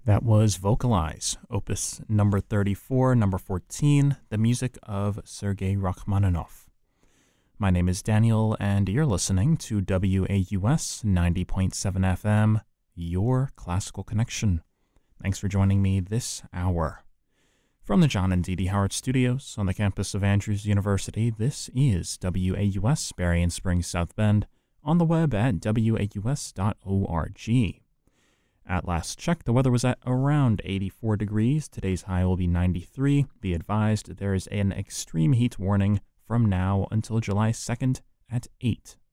That was Vocalize, opus number 34, number 14, the music of Sergei Rachmaninoff. My name is Daniel, and you're listening to WAUS 90.7 FM, your classical connection. Thanks for joining me this hour. From the John and Dee Dee Howard Studios on the campus of Andrews University, this is WAUS Berrien Springs, South Bend, on the web at waus.org. At last check, the weather was at around 84 degrees. Today's high will be 93. Be advised there is an extreme heat warning from now until July 2nd at 8